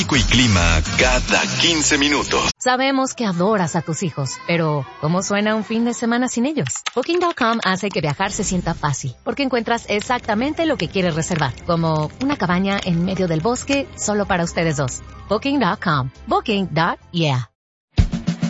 Y clima cada 15 minutos. Sabemos que adoras a tus hijos, pero ¿cómo suena un fin de semana sin ellos? Booking.com hace que viajar se sienta fácil, porque encuentras exactamente lo que quieres reservar, como una cabaña en medio del bosque solo para ustedes dos. Booking.com. Booking.yeah.